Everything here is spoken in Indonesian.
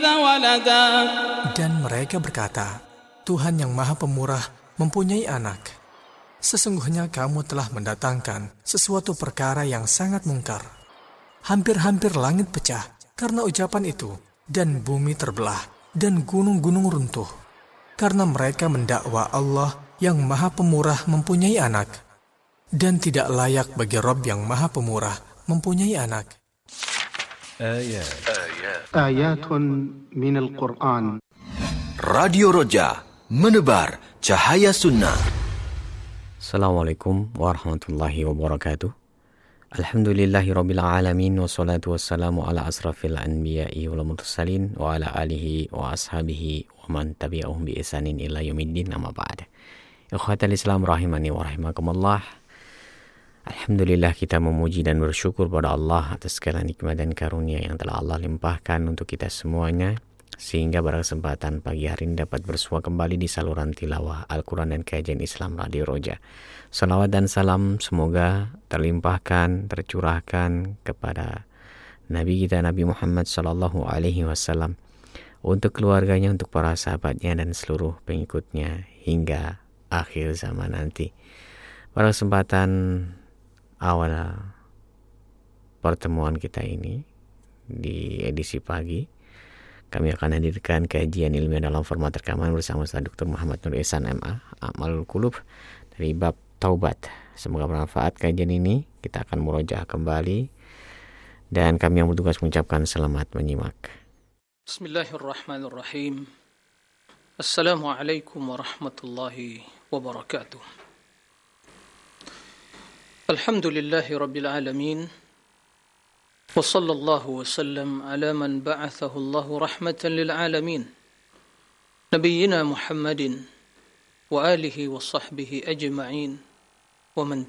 ولدا. Dan mereka berkata, Tuhan yang Maha Pemurah mempunyai anak. Sesungguhnya kamu telah mendatangkan sesuatu perkara yang sangat mungkar. Hampir-hampir langit pecah karena ucapan itu, dan bumi terbelah, dan gunung-gunung runtuh. Karena mereka mendakwa Allah yang Maha Pemurah mempunyai anak. Dan tidak layak bagi Rabb yang Maha Pemurah mempunyai anak. آيات من القرآن. Radio Roja, menebar cahaya sunnah. Assalamualaikum warahmatullahi wabarakatuh. Alhamdulillahirabbil alamin wassalatu wassalamu ala asrafil anbiya'i wal mursalin wa ala alihi wa ashabihi wa man tabi'ahum bi ihsanin ila yaumiddin, amma ba'd. Ikhwatal Islam rahimani wa rahimakumullah. Alhamdulillah, kita memuji dan bersyukur pada Allah atas segala nikmat dan karunia yang telah Allah limpahkan untuk kita semuanya, sehingga pada kesempatan pagi hari ini dapat bersua kembali di saluran tilawah Al-Quran dan kajian Islam Radio Roja. Salawat dan salam semoga terlimpahkan, tercurahkan kepada Nabi kita Nabi Muhammad Sallallahu Alaihi Wasallam, untuk keluarganya, untuk para sahabatnya dan seluruh pengikutnya hingga akhir zaman nanti. Pada kesempatan awal pertemuan kita ini di edisi pagi, kami akan hadirkan kajian ilmiah dalam format rekaman bersama Ustaz Dr. Muhammad Nur Ihsan MA, Amalul Qulub, dari bab Taubat. Semoga bermanfaat kajian ini. Kita akan murojaah kembali dan kami yang bertugas mengucapkan selamat menyimak. Bismillahirrahmanirrahim. Assalamualaikum warahmatullahi wabarakatuh. Alhamdulillahi rabbil alamin. Wa sallallahu wa sallam ala man ba'athahu Allahu rahmatan lil alamin. Nabiyyina Muhammadin wa alihi wa sahbihi ajma'in wa man